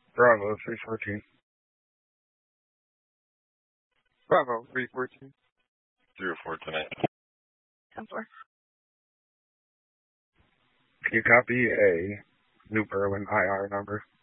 Bravo 314. Bravo 314. 304 tonight. 10-4. Can you copy a New Berlin IR number?